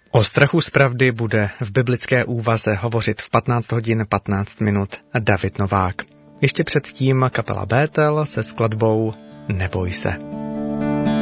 O strachu z pravdy bude v biblické úvaze hovořit v 15 hodin 15 minut David Novák. Ještě předtím kapela Bétel se skladbou Neboj se.